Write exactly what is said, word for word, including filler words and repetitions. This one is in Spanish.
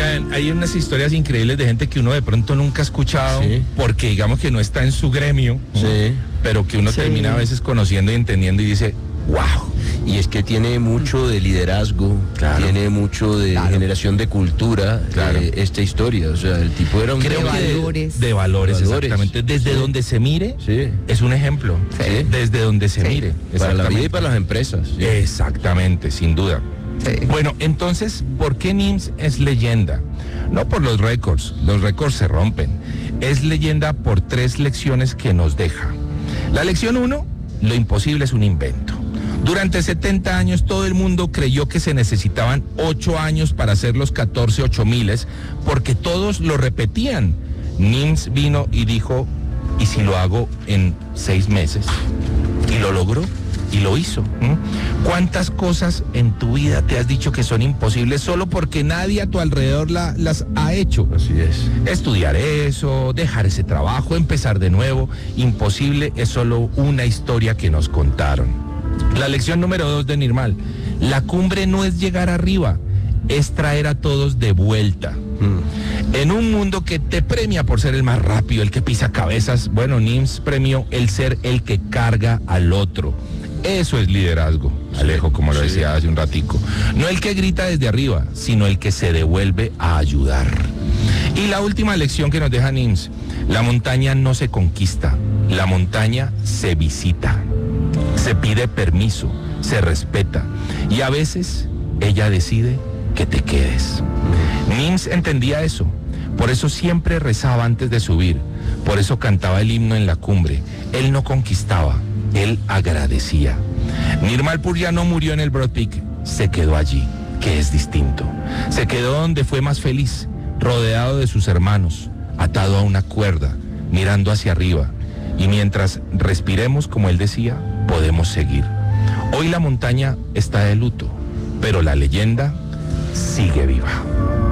Oigan, hay unas historias increíbles de gente que uno de pronto nunca ha escuchado, sí, porque digamos que no está en su gremio, ¿no? Sí, pero que uno sí termina a veces conociendo y entendiendo y dice, wow. Y es que tiene mucho de liderazgo, claro, tiene mucho de claro generación de cultura, claro, eh, esta historia. O sea, el tipo era un... Creo de valores. De, de valores, de valores, exactamente. Desde sí donde se mire, sí, es un ejemplo. Sí. Desde donde se sí mire. Para la vida y para las empresas. Sí. Exactamente, sin duda. Sí. Bueno, entonces, ¿por qué Nims es leyenda? No por los récords, los récords se rompen. Es leyenda por tres lecciones que nos deja. La lección uno, lo imposible es un invento. Durante setenta años todo el mundo creyó que se necesitaban ocho años para hacer los catorce ocho miles, porque todos lo repetían. Nims vino y dijo, ¿y si lo hago en seis meses? Y lo logró. Y lo hizo. ¿Mm? ¿Cuántas cosas en tu vida te has dicho que son imposibles solo porque nadie a tu alrededor la, las ha hecho? Así es. Estudiar eso, dejar ese trabajo, empezar de nuevo. Imposible es solo una historia que nos contaron. La lección número dos de Nirmal. La cumbre no es llegar arriba, es traer a todos de vuelta. Mm. En un mundo que te premia por ser el más rápido, el que pisa cabezas, bueno, Nims premió el ser el que carga al otro. Eso es liderazgo, Alejo, como lo decía hace un ratico. No el que grita desde arriba, sino el que se devuelve a ayudar. Y la última lección que nos deja Nims, la montaña no se conquista, la montaña se visita. Se pide permiso, se respeta y a veces ella decide que te quedes. Nims entendía eso, por eso siempre rezaba antes de subir, por eso cantaba el himno en la cumbre. Él no conquistaba, él agradecía. Nirmalpur ya no murió en el Broad Peak, se quedó allí, que es distinto. Se quedó donde fue más feliz, rodeado de sus hermanos, atado a una cuerda, mirando hacia arriba. Y mientras respiremos, como él decía, podemos seguir. Hoy la montaña está de luto, pero la leyenda sigue viva.